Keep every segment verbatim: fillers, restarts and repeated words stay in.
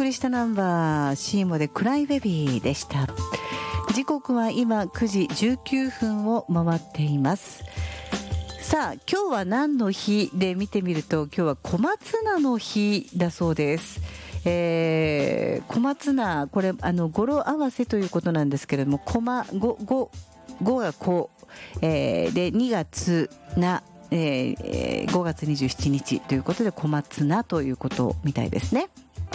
りしたナンバーシーモでクライベビーでした。時刻は今くじじゅうきゅうふんを回っています。さあ今日は何の日で見てみると、今日は小松菜の日だそうです。えー、小松菜、これあの語呂合わせということなんですけれども、小まごごごがこ、えー、でにがつな、えー、ごがつにじゅうしちにちということで小松菜ということみたいですね。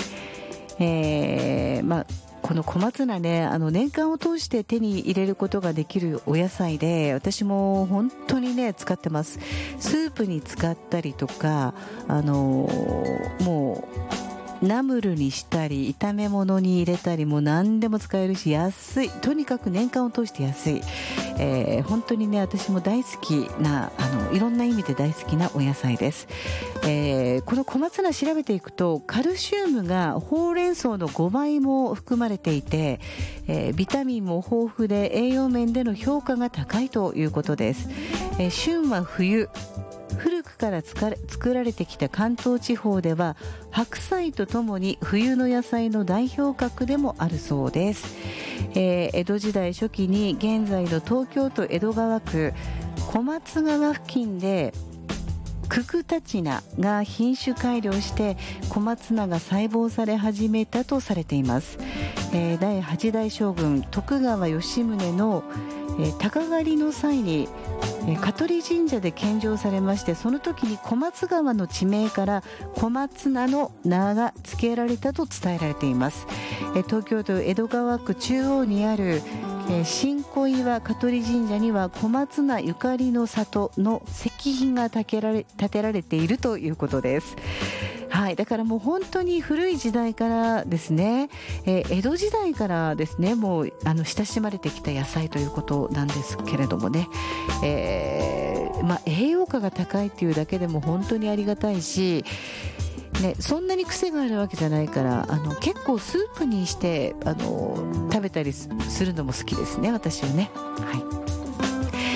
えー、まあこの小松菜ね、あの年間を通して手に入れることができるお野菜で、私も本当にね使ってます。スープに使ったりとか、あのー、もうナムルにしたり炒め物に入れたり、もう何でも使えるし安い、とにかく年間を通して安い、えー、本当にね私も大好きな、あのいろんな意味で大好きなお野菜です。えー、この小松菜調べていくと、カルシウムがほうれん草のごばいも含まれていて、えー、ビタミンも豊富で栄養面での評価が高いということです。えー、旬は冬、古くから作られてきた関東地方では白菜とともに冬の野菜の代表格でもあるそうです。えー、江戸時代初期に現在の東京都江戸川区小松川付近でククタチナが品種改良して小松菜が栽培され始めたとされています。えー、だいはちだい将軍徳川吉宗の、えー、鷹狩りの際に香取神社で献上されまして、その時に小松川の地名から小松菜の名が付けられたと伝えられています。東京都江戸川区中央にある新小岩香取神社には小松菜ゆかりの里の石碑が建てられ、建てられているということです。はい、だからもう本当に古い時代からですね、えー、江戸時代からですね、もうあの親しまれてきた野菜ということなんですけれどもね、えーまあ、栄養価が高いっていうだけでも本当にありがたいし、ね、そんなに癖があるわけじゃないから、あの結構スープにしてあの食べたりするのも好きですね、私はね。はい、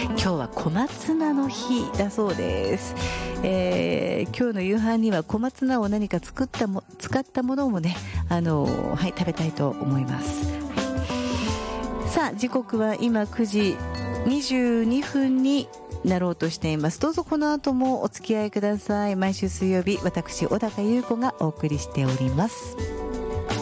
今日は小松菜の日だそうです。えー、今日の夕飯には小松菜を何か作ったも使ったものもね、あの、はい、食べたいと思います。はい、さあ時刻は今くじにじゅうにふんになろうとしています。どうぞこの後もお付き合いください。毎週水曜日、私小高優子がお送りしております。